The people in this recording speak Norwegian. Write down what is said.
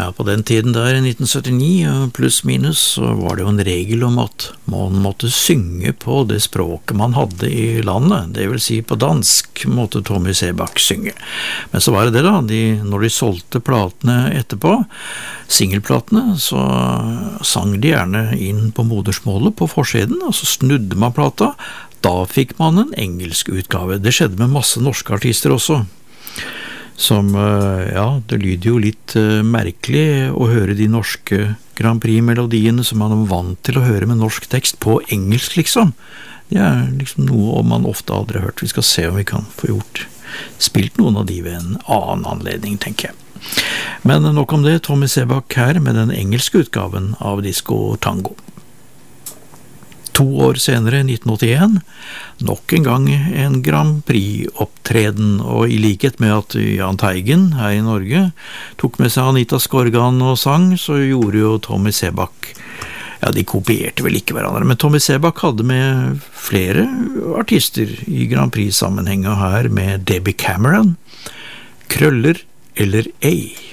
Ja, på den tiden der, i 1979, pluss minus, så var det jo en regel om at man måtte synge på det språket man hadde i landet, det vil si på dansk måtte Tommy Sebak synge. Men så var det da, når de solgte platene etterpå, singelplatene, så sang de gjerne inn på modersmålet på forsiden, og så snudde man plata. Da fikk man en engelsk utgave. Det skjedde med masse norske artister også. Som, det lyder jo litt merkelig å høre de norske Grand Prix-melodiene som man er vant til å høre med norsk tekst på engelsk, liksom. Det er liksom noe man ofte aldri har hørt. Vi skal se om vi kan få spilt noen av de ved en annen anledning, tenker jeg. Men nok om det, Tommy Sebak her med den engelske utgaven av Disco Tango. 2 år senere, 1981, nok en gang en Grand Prix-opptreden, og i likhet med at Jahn Teigen her i Norge tok med seg Anita Skorgan og sang, så gjorde jo Tommy Sebak, de kopierte vel ikke hverandre, men Tommy Sebak hadde med flere artister i Grand Prix-sammenheng, og her med Debbie Cameron, Krøller eller ei.